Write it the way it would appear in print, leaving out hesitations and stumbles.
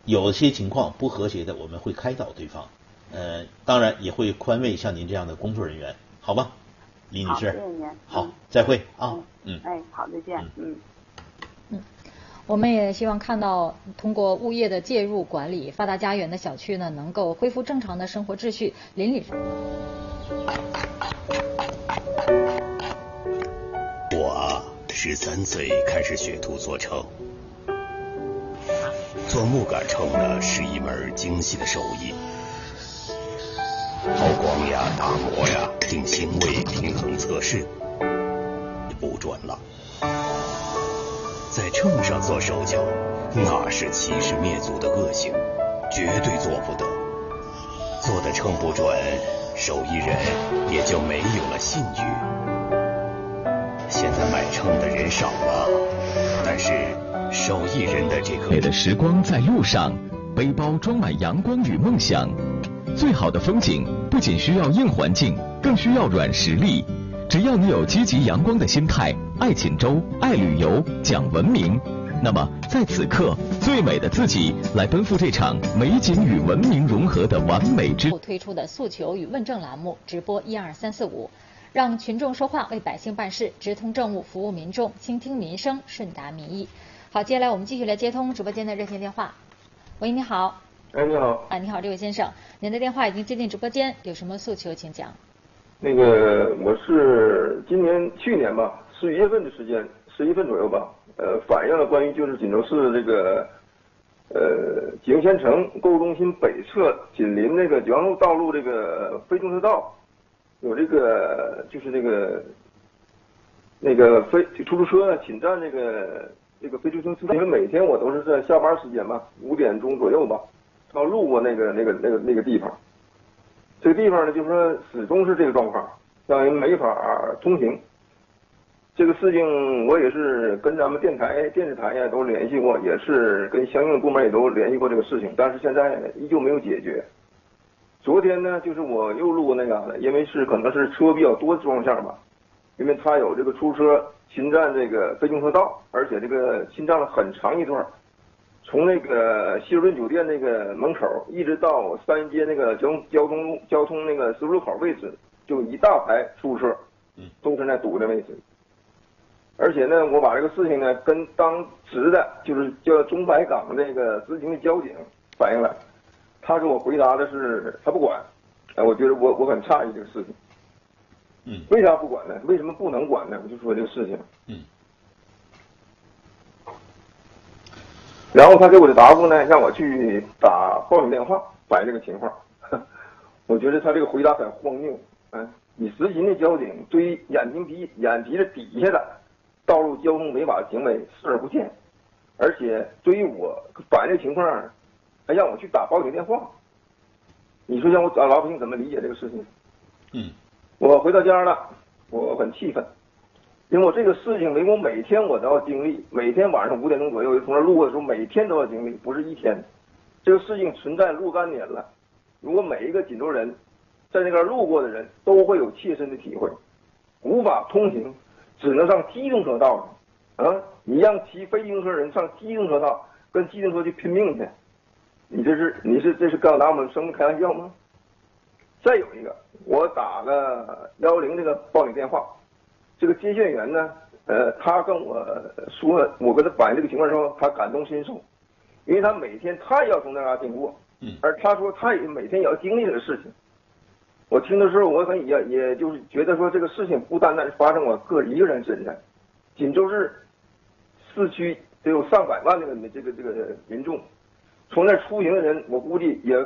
有些情况不和谐的，我们会开导对方，当然也会宽慰像您这样的工作人员，好吧，李女士。 好，谢谢您。 好，再会啊。 好，再见。 我们也希望看到通过物业的介入管理，发达家园的小区呢能够恢复正常的生活秩序，邻里。 我13岁开始学徒做秤，做木杆秤呢是一门精细的手艺，抛光呀、打磨呀、定星位、平衡测试，不准了。在秤上做手脚，那是欺师灭祖的恶行，绝对做不得。做的秤不准，手艺人也就没有了信誉。现在买秤的人少了，但是手艺人的这个美的时光在路上，背包装满阳光与梦想。最好的风景不仅需要硬环境，更需要软实力。只要你有积极阳光的心态，爱锦州，爱旅游，讲文明，那么在此刻，最美的自己来奔赴这场美景与文明融合的完美之。 推出的诉求与问政栏目直播12345，让群众说话，为百姓办事，直通政务，服务民众，倾听民生，顺达民意。好，接下来我们继续来接通直播间的热线电话。喂，你好。 你好。 你好，这位先生，您的电话已经接进直播间，有什么诉求请讲。 我是去年吧，11月份的时间，11月份左右吧，反映了关于就是锦州市这个景贤城购物中心北侧紧邻那个九阳路道路这个非重车道，有这个就是那个非出租车侵占这个非出租车，因为每天我都是在下班时间吧，5点钟左右吧，要路过那个地方。这个地方呢，就是说始终是这个状况，让人没法通行。这个事情我也是跟咱们电视台呀都联系过，也是跟相应的部门也都联系过这个事情，但是现在依旧没有解决。昨天呢，就是我又路过那嘎达，因为可能是车比较多的状况下吧，因为它有这个出租车侵占这个非机动车道，而且这个侵占了很长一段。从那个希尔顿酒店那个门口，一直到3街那个交通那个十字路口位置，就一大排出租车，都是那堵的位置。而且呢，我把这个事情呢跟当时的就是叫中白港这个执勤的交警反映了，他给我回答的是他不管。我觉得我很诧异这个事情。为啥不管呢？为什么不能管呢？我就说这个事情。然后他给我的答复呢，让我去打报警电话反映这个情况。我觉得他这个回答很荒谬。你执勤的交警对于眼皮子底下的道路交通违法行为视而不见，而且对于我反映这个情况，还让我去打报警电话。你说让我老百姓怎么理解这个事情？我回到家了，我很气愤。因为我这个事情，我每天我都要经历，每天晚上5点钟左右从那路过的时候，每天都要经历，不是一天。这个事情存在若干年了，如果每一个锦州人，在那边路过的人都会有切身的体会，无法通行，只能上机动车道上。你让骑非机动车人上机动车道，跟机动车去拼命去，这是刚拿我们生命开玩笑吗？再有一个，我打了110这个报警电话。这个接线员呢，他跟我说，我跟他反映这个情况的时候，他感同身受，因为他每天他也要从那嘎经过，而他说他也每天也要经历这个事情。我听的时候，我也就是觉得说，这个事情不单单是发生我个一个人身上，锦州市市区得有上百万这个民众，从那出行的人，我估计也